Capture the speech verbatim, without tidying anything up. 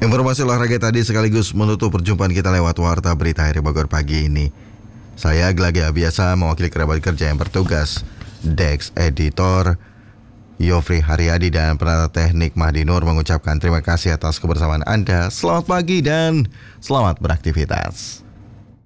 Informasi olahraga tadi sekaligus menutup perjumpaan kita lewat Warta Berita Hari Bogor pagi ini. Saya Glagya biasa mewakili kerabat kerja yang bertugas, Dex Editor Yofri Haryadi dan penata teknik Mahdi Nur mengucapkan terima kasih atas kebersamaan Anda. Selamat pagi dan selamat beraktivitas.